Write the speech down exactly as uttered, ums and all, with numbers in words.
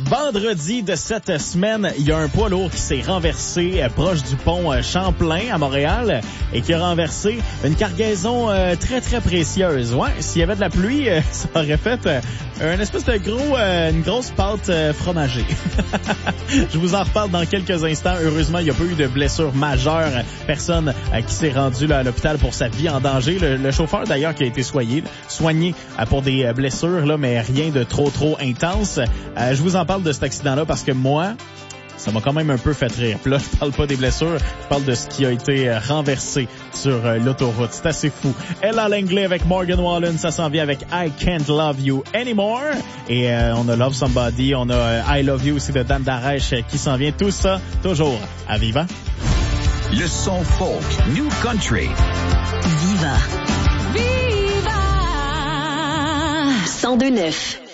Vendredi de cette semaine, il y a un poids lourd qui s'est renversé euh, proche du pont euh, Champlain à Montréal et qui a renversé une cargaison euh, très très précieuse. Ouais, s'il y avait de la pluie, euh, ça aurait fait euh, une espèce de gros, euh, une grosse pâte euh, fromagée. Je vous en reparle dans quelques instants. Heureusement, il n'y a pas eu de blessures majeures. Personne euh, qui s'est rendu là, à l'hôpital pour sa vie en danger. Le, le chauffeur d'ailleurs qui a été soigné, soigné euh, pour des euh, blessures, là, mais rien de trop trop intense. Euh, je vous en parle de cet accident-là parce que moi, ça m'a quand même un peu fait rire. Puis là, je parle pas des blessures, je parle de ce qui a été renversé sur euh, l'autoroute. C'est assez fou. Ella Langley avec Morgan Wallen, ça s'en vient avec I Can't Love You Anymore. Et euh, on a Love Somebody, on a euh, I Love You aussi de Dan Darèche euh, qui s'en vient. Tout ça, toujours à Viva. Le son folk, New Country. Viva. Viva. cent deux neuf.